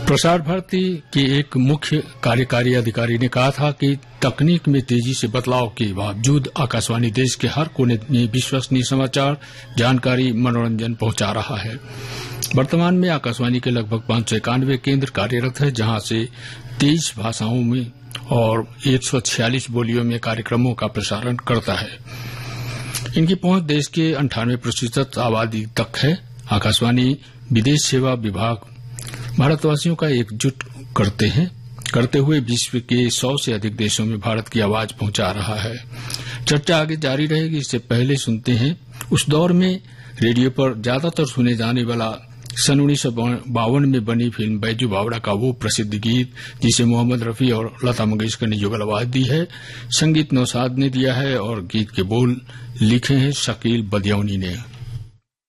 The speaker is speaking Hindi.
प्रसार भारती के एक मुख्य कार्यकारी अधिकारी ने कहा था कि तकनीक में तेजी से बदलाव के बावजूद आकाशवाणी देश के हर कोने में विश्वसनीय समाचार, जानकारी, मनोरंजन पहुंचा रहा है। वर्तमान में आकाशवाणी के लगभग 591 केंद्र कार्यरत है, जहां से 23 भाषाओं में और 146 बोलियों में कार्यक्रमों का प्रसारण करता है। इनकी पहुंच देश के 98% आबादी तक है। आकाशवाणी विदेश सेवा विभाग भारतवासियों का एकजुट करते हुए विश्व के 100 से अधिक देशों में भारत की आवाज पहुंचा रहा है। चर्चा आगे जारी रहेगी। इससे पहले सुनते हैं उस दौर में रेडियो पर ज्यादातर सुने जाने वाला सन 1952 में बनी फिल्म बैजू बावड़ा का वो प्रसिद्ध गीत जिसे मोहम्मद रफी और लता मंगेशकर ने जुगल आवाज दी है। संगीत नौशाद ने दिया है और गीत के बोल लिखे हैं शकील बदियौनी ने।